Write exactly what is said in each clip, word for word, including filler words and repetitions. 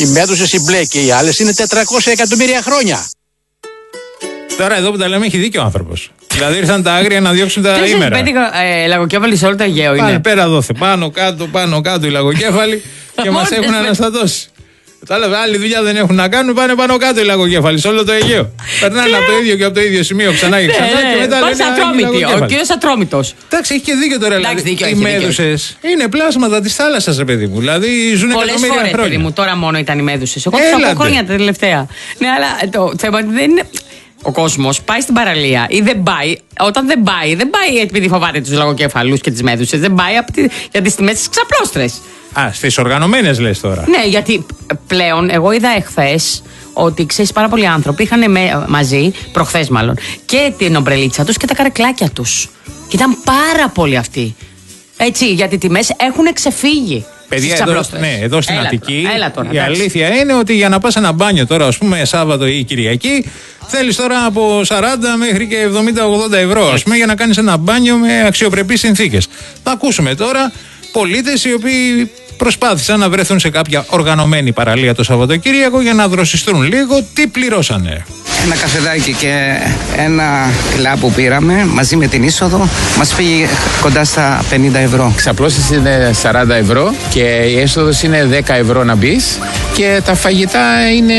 Οι Μέδουσες, οι μπλε και οι άλλες είναι τετρακόσια εκατομμύρια χρόνια. Τώρα εδώ που τα λέμε έχει δίκιο ο άνθρωπος. Δηλαδή ήρθαν τα άγρια να διώξουν τα ήμερα. Πέντε ε, λαγοκέφαλοι σε όλο το Αιγαίο είναι. Πάνε πέρα δόθε. Πάνω κάτω, πάνω κάτω οι λαγοκέφαλοι και μας έχουν αναστατώσει. Κατάλαβε, άλλη δουλειά δεν έχουν να κάνουν, πάνε πάνω κάτω οι λαγοκέφαλοι σε όλο το Αιγαίο. Περνάνε από το ίδιο και από το ίδιο σημείο ξανά και ξανά και μετά λένε Ατρόμητοι, ο κύριος Ατρόμητος. Εντάξει, έχει και δίκιο τώρα. Οι Μέδουσες είναι πλάσματα της θάλασσας, ρε παιδί μου. Δηλαδή ζουν εκατομμύρια χρόνια. Πολλές φορές, τώρα μόνο ήταν οι Μέδουσες. Εγώ τους ακούω χρόνια τα τελευταία. Ναι, αλλά το θέμα δεν είναι. Ο κόσμος πάει στην παραλία ή δεν πάει. Όταν δεν πάει, δεν πάει επειδή φοβάται τους λαγοκέφαλους και τις Μέδουσες. Δεν πάει από τη, για τις τιμές της ξαπλώστρες. Α, στις οργανωμένες λες τώρα. Ναι, γιατί πλέον εγώ είδα εχθές ότι ξέρεις πάρα πολλοί άνθρωποι είχαν με, μαζί, προχθές μάλλον, και την ομπρελίτσα τους και τα καρεκλάκια τους. Και ήταν πάρα πολλοί αυτοί. Έτσι, γιατί οι τιμές έχουν ξεφύγει. Παιδιά, εδώ, ναι, εδώ στην έλα Αττική τώρα, έλα τώρα, η εντάξει. αλήθεια είναι ότι για να πας ένα μπάνιο τώρα, ας πούμε, Σάββατο ή Κυριακή, θέλεις τώρα από σαράντα μέχρι και εβδομήντα ογδόντα ευρώ, ας πούμε, για να κάνεις ένα μπάνιο με αξιοπρεπείς συνθήκες. Θα ακούσουμε τώρα πολίτες οι οποίοι προσπάθησαν να βρεθούν σε κάποια οργανωμένη παραλία το Σαββατοκύριακο για να δροσιστούν λίγο. Τι πληρώσανε? Ένα καφεδάκι και ένα κλαμπ που πήραμε μαζί με την είσοδο μας πήγε κοντά στα πενήντα ευρώ. Ξαπλώσεις είναι σαράντα ευρώ και η έσοδος είναι δέκα ευρώ να μπεις και τα φαγητά είναι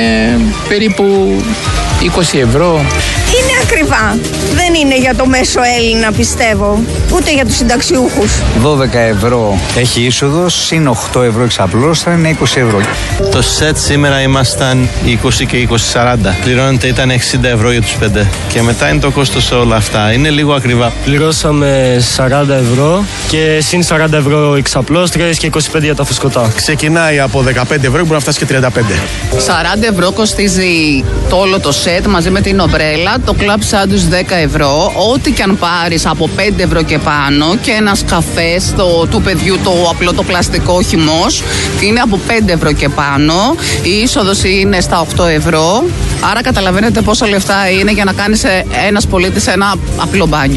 περίπου είκοσι ευρώ. Είναι ακριβά. Δεν είναι για το μέσο Έλληνα, πιστεύω. Ούτε για τους συνταξιούχους. δώδεκα ευρώ έχει είσοδος, είναι οκτώ ευρώ εξαπλώστρα, είναι είκοσι ευρώ. Το σετ σήμερα ήμασταν είκοσι και είκοσι σαράντα. Πληρώνεται ήταν εξήντα ευρώ για τους πέντε. Και μετά είναι το κόστος σε όλα αυτά. Είναι λίγο ακριβά. Πληρώσαμε σαράντα ευρώ και συν σαράντα ευρώ εξαπλώστρες και είκοσι πέντε για τα φουσκωτά. Ξεκινάει από δεκαπέντε ευρώ και μπορεί να φτάσει και τριάντα πέντε. σαράντα ευρώ κοστίζει το όλο το σετ μαζί με την ομπρέλα, το club sandwich δέκα ευρώ, ό,τι και αν πάρεις από πέντε ευρώ και πάνω και ένας καφές το, του παιδιού, το απλό το πλαστικό χυμός, είναι από πέντε ευρώ και πάνω, η είσοδος είναι στα οκτώ ευρώ, άρα καταλαβαίνετε πόσα λεφτά είναι για να κάνεις ένας πολίτης ένα απλό μπάνιο.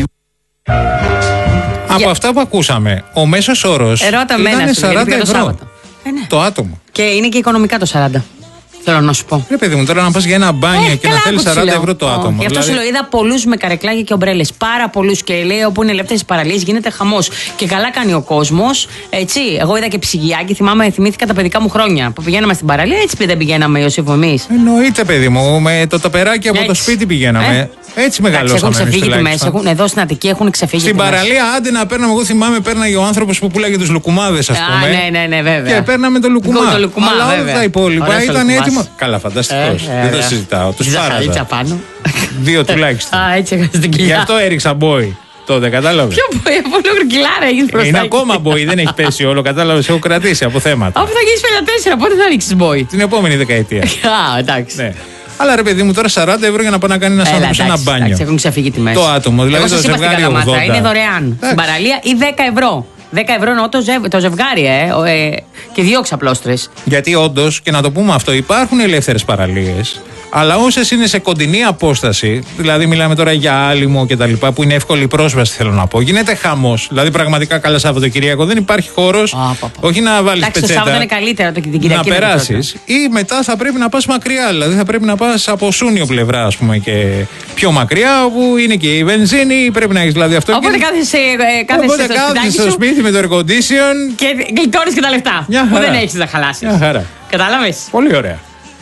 Από Για... αυτά που ακούσαμε, ο μέσος όρος ήταν σαράντα ευρώ ε, ναι. το άτομο. Και είναι και οικονομικά το σαράντα. Θέλω να σου πω. Ρε παιδί μου, τώρα να πας για ένα μπάνιο ε, και να θέλεις σαράντα ευρώ το άτομο. Γι' αυτό δηλαδή... σου λέω, είδα πολλούς με καρεκλάκια και ομπρέλες. Πάρα πολλούς και λέει όπου είναι ελεύθερες παραλίες γίνεται χαμός. Και καλά κάνει ο κόσμος. Έτσι. Εγώ είδα και ψυγιάκι. Θυμάμαι, θυμήθηκα τα παιδικά μου χρόνια που πηγαίναμε στην παραλία. Έτσι δεν πηγαίναμε, Ιωσήφο, εμείς. Εννοείται, παιδί μου. Με το ταπεράκι από έτσι. Το σπίτι πηγαίναμε. Ε? Έτσι μεγαλώσαμε. Έχουν ξεφύγει τιμές. Εδώ στην Αττική έχουν ξεφύγει. Στην τιμές. Παραλία, άντε να παίρναμε. Εγώ θυμάμαι, πέρναγε ο άνθρωπος που πουλάγε τους λουκουμάδες, ας πούμε. Ναι, ναι, ναι, βέβαια. Και παίρναμε το λουκουμά. Αλλά όλα τα υπόλοιπα ήταν έτοιμα. Καλά, φανταστικό. Δεν το συζητάω. Τους φάραζα. Πάνω. Δύο τουλάχιστον. Α, έτσι έκανες την κοιλιά. Γι' αυτό έριξα μπόι. Τότε κατάλαβε. Ποιο μπόι, από όλο κιλάρα έχεις μπροστά. Είναι ακόμα μπόι, δεν έχει πέσει όλο. Κατάλαβε, έχω κρατήσει από θέματα. Αφού θα γίνεις πενήντα τέσσερα, πότε θα ρίξεις μπόι? Την επόμενη δεκαετία. Α, εντάξει. Ναι. Αλλά ρε παιδί μου, τώρα σαράντα ευρώ για να πάει να κάνει ένα άνθρωπο σε ένα μπάνιο. Εντάξει, έχουν ξεφύγει τιμές. Το άτομο, δηλαδή το ζευγάρι ογδόντα. Είναι δωρεάν. Στην παραλία ή δέκα ευρώ. δέκα ευρώ εννοώ το, ζευ... το ζευγάρι, ε, ε, και δύο ξαπλώστρες. Γιατί όντως, και να το πούμε αυτό, υπάρχουν ελεύθερες παραλίες, αλλά όσες είναι σε κοντινή απόσταση, δηλαδή μιλάμε τώρα για άλυμο και τα λοιπά, που είναι εύκολη πρόσβαση, θέλω να πω, γίνεται χαμός. Δηλαδή, πραγματικά καλά Σαββατοκυριακό δεν υπάρχει χώρος, όχι να βάλεις πετσέτα. Το Σάββατο είναι καλύτερα το την Κυριακή. Να περάσεις, ή μετά θα πρέπει να πας μακριά. Δηλαδή, θα πρέπει να πας από Σούνιο πλευρά, ας πούμε, και πιο μακριά, όπου είναι και η βενζίνη, πρέπει να έχεις δηλαδή αυτό. Οπότε κάθεσαι ε, στο σπίτι με το air condition. Και γλιτώνεις και τα λεφτά. Που δεν έχεις να χαλάσεις. Κατάλαβες. Πολύ ωραία.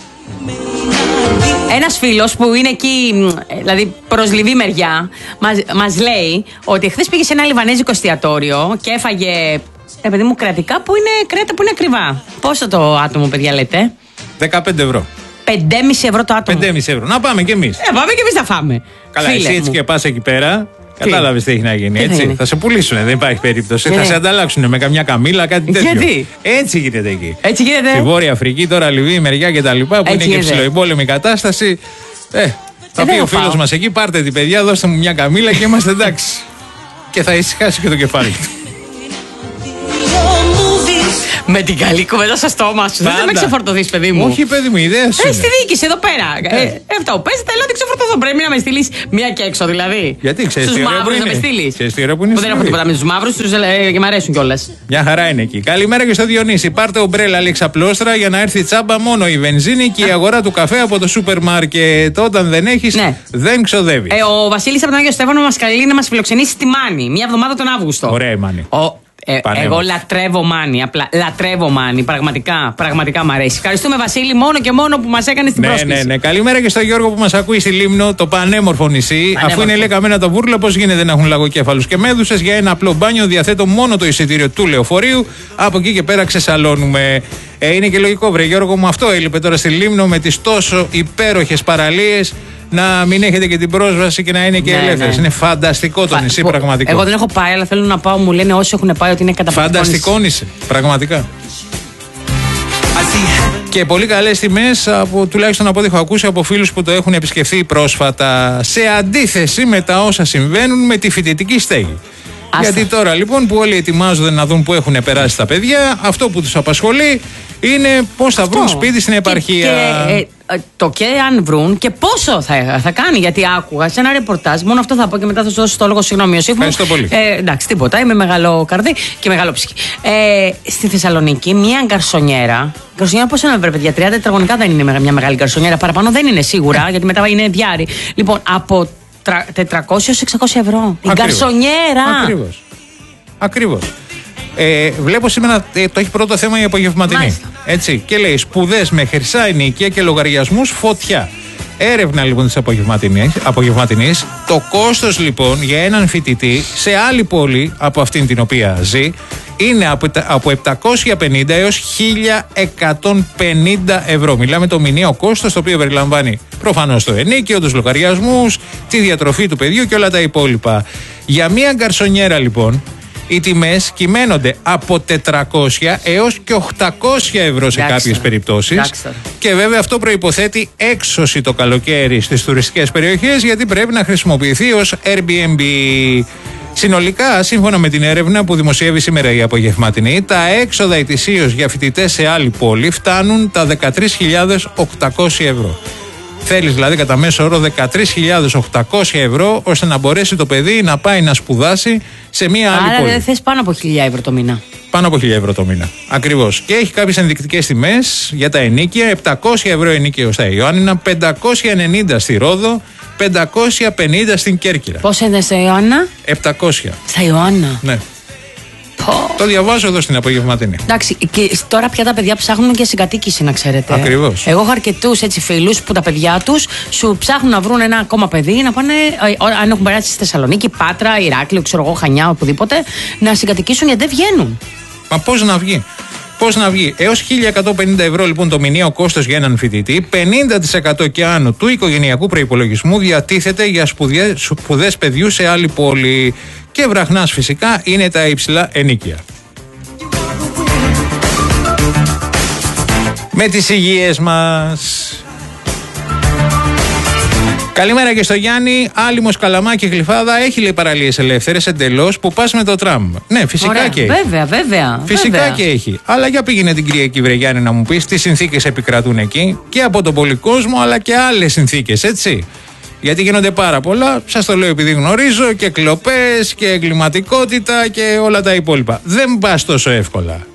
Ένας φίλος που είναι εκεί, δηλαδή προς Λιβύη μεριά, μας, μας λέει ότι χθες πήγε σε ένα λιβανέζικο εστιατόριο και έφαγε, ε, παιδί μου, κρατικά που είναι κρέατα που είναι ακριβά. Πόσο το άτομο, παιδιά, λέτε? δεκαπέντε ευρώ. πέντε κόμμα πέντε ευρώ το άτομο. πέντε κόμμα πέντε ευρώ. Να πάμε κι εμείς. Ε, πάμε κι εμείς να φάμε. Καλά, φίλε εσύ έτσι μου. και πας εκεί πέρα. Κατάλαβες τι έχει να γίνει, τι έτσι. θα, θα σε πουλήσουν, δεν υπάρχει περίπτωση. Ναι. Θα σε ανταλλάξουν με καμιά καμίλα, κάτι τέτοιο. Γιατί? Έτσι γίνεται εκεί. Έτσι γίνεται. Στη Βόρεια Αφρική, τώρα Λιβύη, μεριά και τα λοιπά, που έτσι είναι και ψιλοεμπόλεμη κατάσταση. Ε, θα πει ο φίλος μας εκεί, πάρτε την παιδιά, δώστε μου μια καμίλα και είμαστε εντάξει. Και θα ησυχάσει και το κεφάλι του. Με την καλή κουβέντα στο στόμα σου. Δεν θα με ξεφορτωθεί, παιδί μου. Όχι, παιδί μου, ιδέα σου. Ε, στη διοίκηση εδώ πέρα. Ε, αυτό παίζεται, αλλά δεν ξεφορτωθώ. Πρέπει να με στείλει μία και έξω δηλαδή. Γιατί ξέρει τι ώρα που είναι. Να με στείλει. Ξέρεις τι ώρα που είναι. Που δεν έχω τίποτα με του μαύρου και μ' αρέσουν κιόλα. Μια χαρά είναι εκεί. Καλημέρα και στο Διονύση. Πάρτε ομπρέλα λεξαπλώστρα για να έρθει τσάμπα μόνο η βενζίνη και η αγορά του καφέ από το σούπερ μάρκετ. Όταν δεν έχει, ναι. δεν ξοδεύει. Ε, ο Βασίλης από τον Άγιο Στέφανο μας καλεί να μας φιλοξενήσει στη Μάνη μια εβδομάδα τον Αύγουστο. Ωραία η Μάνη. Ο, ε, εγώ λατρεύω Μάνη. Απλά λατρεύω Μάνη. Πραγματικά, πραγματικά μ' αρέσει. Ευχαριστούμε, Βασίλη, μόνο και μόνο που μας έκανε την ναι, πρόσκληση. Ναι, ναι. Καλημέρα και στο Γιώργο που μας ακούει στη Λίμνο, το πανέμορφο νησί. Πανέμορφο. Αφού είναι λέει καμένα τα βούρλα, πώς γίνεται να έχουν λαγοκέφαλους και μέδουσες. Για ένα απλό μπάνιο διαθέτω μόνο το εισιτήριο του λεωφορείου. Από εκεί και πέρα ξεσαλώνουμε. Ε, είναι και λογικό, βρε Γιώργο μου, αυτό έλειπε τώρα στη Λίμνο με τις τόσο υπέροχες παραλίες. Να μην έχετε και την πρόσβαση και να είναι και ναι, ελεύθερες. Ναι. Είναι φανταστικό το νησί, πραγματικό. Εγώ δεν έχω πάει, αλλά θέλω να πάω. Μου λένε όσοι έχουν πάει ότι είναι καταπληκτικό. Φανταστικό νησί, πραγματικά. Και πολύ καλές τιμές, από, τουλάχιστον από ό,τι έχω ακούσει από φίλους που το έχουν επισκεφθεί πρόσφατα. Σε αντίθεση με τα όσα συμβαίνουν με τη φοιτητική στέγη. Άστα. Γιατί τώρα λοιπόν που όλοι ετοιμάζονται να δουν που έχουν περάσει τα παιδιά, αυτό που τους απασχολεί είναι πώς θα βρουν σπίτι στην επαρχία. Και, και, ε, το και αν βρουν και πόσο θα, θα κάνει. Γιατί άκουγα σε ένα ρεπορτάζ, μόνο αυτό θα πω και μετά θα σου δώσω το λόγο. Συγγνώμη, Ιωσήφ μου. Ευχαριστώ πολύ. Ε, εντάξει, τίποτα. Είμαι μεγάλο καρδί και μεγάλο ψυχή. Ε, στη Θεσσαλονίκη, μια γκαρσονιέρα. Γκαρσονιέρα πόσο είναι, βρε παιδιά, τριάντα τετραγωνικά δεν είναι μια μεγάλη γκαρσονιέρα. Παραπάνω δεν είναι σίγουρα, γιατί μετά είναι διάρρη. Λοιπόν, από τετρακόσια έως εξακόσια ευρώ. Η γκαρσονιέρα. Ακριβώς. Ακριβώς. Ε, βλέπω σήμερα ε, το έχει πρώτο θέμα η απογευματινή. Μάλιστα. Έτσι. Και λέει σπουδές με χρυσά ενοικία και λογαριασμούς φωτιά. Έρευνα λοιπόν της απογευματινής. Το κόστος λοιπόν για έναν φοιτητή σε άλλη πόλη από αυτήν την οποία ζει είναι από, από επτακόσια πενήντα έως χίλια εκατόν πενήντα ευρώ. Μιλάμε το μηνιαίο κόστος, το οποίο περιλαμβάνει προφανώς το ενίκιο, τους λογαριασμούς, τη διατροφή του παιδιού και όλα τα υπόλοιπα. Για μία γκαρσονιέρα λοιπόν οι τιμές κυμαίνονται από τετρακόσια έως και οκτακόσια ευρώ σε Δάξα. κάποιες περιπτώσεις. Δάξα. Και βέβαια αυτό προϋποθέτει έξωση το καλοκαίρι στις τουριστικές περιοχές, γιατί πρέπει να χρησιμοποιηθεί ως Airbnb. Συνολικά, σύμφωνα με την έρευνα που δημοσιεύει σήμερα η απογευματινή, τα έξοδα ετησίως για φοιτητές σε άλλη πόλη φτάνουν τα δεκατρείς χιλιάδες οκτακόσια ευρώ. Θέλεις δηλαδή κατά μέσο όρο δεκατρείς χιλιάδες οκτακόσια ευρώ ώστε να μπορέσει το παιδί να πάει να σπουδάσει σε μια άλλη Άρα πόλη. Άρα δεν θες πάνω από χίλια ευρώ το μήνα. Πάνω από χίλια ευρώ το μήνα. Ακριβώς. Και έχει κάποιες ενδεικτικές τιμές για τα ενίκια. επτακόσια ευρώ ενίκιο στα Ιωάννινα, πεντακόσια ενενήντα στη Ρόδο, πεντακόσια πενήντα στην Κέρκυρα. Πόσα είναι στα Ιωάννα? επτακόσια. Στα Ιωάννα. Ναι. Oh. Το διαβάζω εδώ στην απογευματινή. Εντάξει, και τώρα πια τα παιδιά ψάχνουν και συγκατοίκηση, να ξέρετε. Ακριβώς. Εγώ έχω αρκετούς φίλους που τα παιδιά τους σου ψάχνουν να βρουν ένα ακόμα παιδί, να πάνε, αν έχουν περάσει στη Θεσσαλονίκη, Πάτρα, Ηράκλειο, ξέρω εγώ, Χανιά, οπουδήποτε, να συγκατοικήσουν γιατί δεν βγαίνουν. Μα πώς να βγει. Πώς να βγει. Έως χίλια εκατόν πενήντα ευρώ λοιπόν το μηνιαίο κόστος για έναν φοιτητή, πενήντα τοις εκατό και άνω του οικογενειακού προϋπολογισμού διατίθεται για σπουδές παιδιού σε άλλη πόλη. Και βραχνάς φυσικά είναι τα υψηλά ενίκια. Με τις υγείες μας. Καλημέρα και στο Γιάννη. Άλυμος, Καλαμάκι, Γλυφάδα έχει λέει παραλίες ελεύθερες εντελώς που πας με το τραμ. Ναι, φυσικά Ωραία, και έχει. Βέβαια, βέβαια. Φυσικά βέβαια. και έχει. Αλλά για πήγαινε την Κυριακή, βρε Γιάννη, να μου πεις τι συνθήκες επικρατούν εκεί και από τον πολυκόσμο αλλά και άλλες συνθήκες, έτσι. Γιατί γίνονται πάρα πολλά, σας το λέω επειδή γνωρίζω, και κλοπές και εγκληματικότητα και όλα τα υπόλοιπα. Δεν πας τόσο εύκολα.